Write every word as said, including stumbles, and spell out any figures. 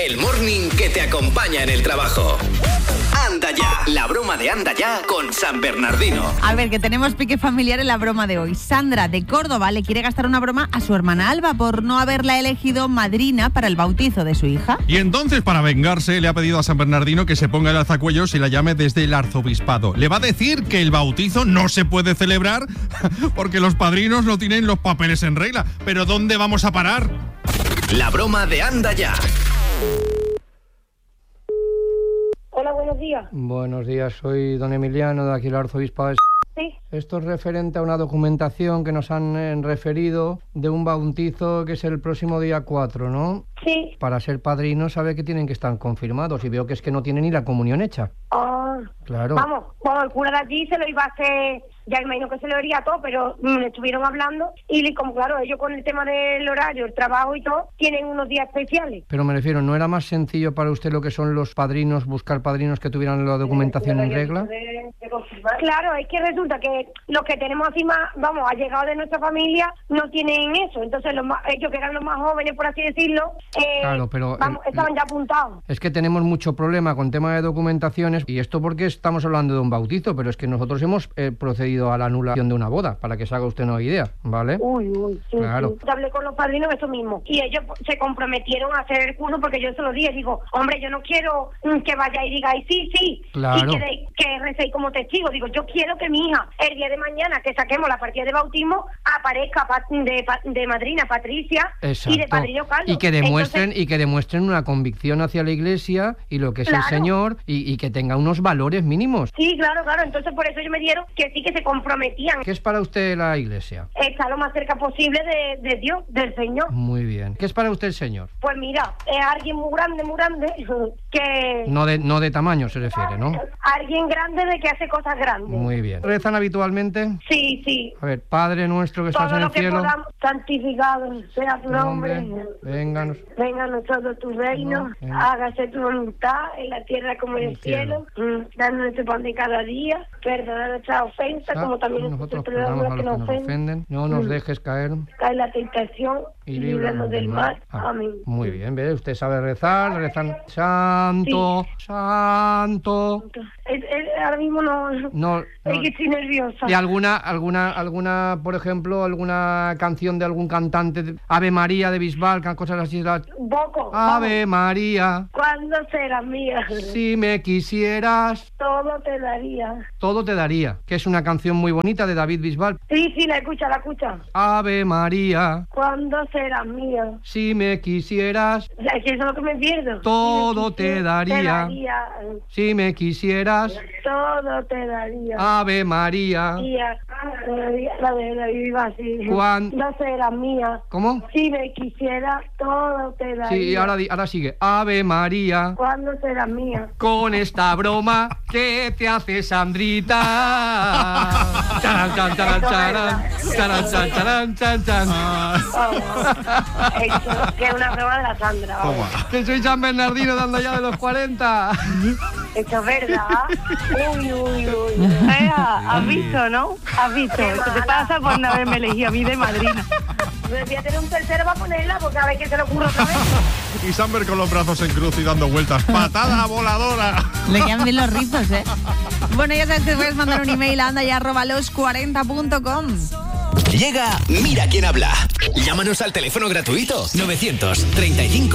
el morning que te acompaña en el trabajo. Anda ya, la broma de Anda Ya con San Bernardino. A ver, que tenemos pique familiar en la broma de hoy. Sandra, de Córdoba, le quiere gastar una broma a su hermana Alba por no haberla elegido madrina para el bautizo de su hija. Y entonces, para vengarse, le ha pedido a San Bernardino que se ponga el alzacuellos y la llame desde el arzobispado. Le va a decir que el bautizo no se puede celebrar porque los padrinos no tienen los papeles en regla. ¿Pero dónde vamos a parar? La broma de Anda Ya. Hola, buenos días. Buenos días, soy don Emiliano de aquí el arzobispado de... Sí. Esto es referente a una documentación que nos han eh, referido de un bautizo que es el próximo día cuatro, ¿no? Sí. Para ser padrinos sabe que tienen que estar confirmados y veo que es que no tienen ni la comunión hecha. Ah, claro. Vamos, bueno, el cura de allí se lo iba a hacer, ya imagino que se lo haría todo, pero mm, le estuvieron hablando y como claro, ellos con el tema del horario, el trabajo y todo, tienen unos días especiales. Pero me refiero, ¿no era más sencillo para usted lo que son los padrinos, buscar padrinos que tuvieran la documentación en regla? Claro, es que resulta que los que tenemos así más, vamos, allegados de nuestra familia, no tienen eso. Entonces los más, ellos que eran los más jóvenes, por así decirlo, eh, claro, pero vamos, el, estaban ya apuntados. Es que tenemos mucho problema con tema de documentaciones, y esto porque estamos hablando de un bautizo, pero es que nosotros hemos eh, procedido a la anulación de una boda, para que se haga usted una idea, ¿vale? Uy, uy, sí, claro. sí. Hablé con los padrinos eso mismo, y ellos se comprometieron a hacer el curso porque yo se lo dije, digo, hombre, yo no quiero mm, que vaya y digáis sí, sí, claro. y que, que recéis como testigo, digo, yo quiero que mi hija, el día de mañana que saquemos la partida de bautismo, aparezca de, de madrina Patricia. Exacto. Y de padrino Carlos. Y que demuestren, Entonces, y que demuestren una convicción hacia la Iglesia y lo que es claro. el Señor, y, y que tenga unos valores mínimos. Sí, claro, claro, entonces por eso ellos me dieron que sí que se comprometían. ¿Qué es para usted la Iglesia? Está lo más cerca posible de, de Dios, del Señor. Muy bien. ¿Qué es para usted el Señor? Pues mira, es alguien muy grande, muy grande, que... No de, no de tamaño se refiere, ¿no? Alguien grande de que hace cosas grandes. Muy bien. ¿Rezan habitualmente? Sí, sí. A ver, Padre nuestro que estás Todo en el lo que cielo. Podamos, santificado sea tu nombre. nombre. Vénganos. Venga a nosotros tu reino. No, hágase tu voluntad en la tierra como en el cielo. cielo. Danos nuestro pan de cada día. Perdona nuestras ofensas, como también nosotros perdonamos a los que nos ofenden. ofenden. No nos dejes caer. Cae la tentación y, y líbranos del mal. mal. Amén. Muy bien, ¿ve? Usted sabe rezar, rezan santo, sí. santo. Es, es, ahora mismo no, no, no es que estoy nerviosa. ¿Y alguna, alguna, alguna, por ejemplo, alguna canción de algún cantante? Ave María de Bisbal, cosas así. Boco. Ave vamos. María. ¿Cuándo serás mía? Si me quisieras. Todo te daría. Todo te daría, que es una canción muy bonita de David Bisbal. Sí, sí, la escucha, la escucha. Ave María. ¿Cuándo serás mía? Si me quisieras. Es que eso es lo que me pierdo. Todo si te, daría. te daría. Si me quisieras. Todo te daría. Ave María. Tía, la de la viva así. ¿Cuándo serás mía? ¿Cómo? Si me quisiera, todo te daría. Sí, ahora, ahora sigue. Ave María. ¿Cuándo serás mía? Con esta broma que te hace Sandrita. Charan, charan, charan, charan. Charan, charan, charan, charan, charan. Eso, que es una broma de la Sandra. Vamos. Que soy San Bernardino dando ya de los cuarenta. Eso es verdad. Uy, uy, uy. Eh, has visto, ¿no? Has visto. Eso te pasa por no haberme elegido a mí de madrina. Voy a tener un tercero para ponerla porque a ver qué se le ocurre otra vez. Y Samber con los brazos en cruz y dando vueltas. ¡Patada voladora! Le quedan bien los rizos, ¿eh? Bueno, ya sabes que puedes mandar un email a anda y arroba los cuarenta punto com. Llega Mira quién habla. Llámanos al teléfono gratuito novecientos treinta y cinco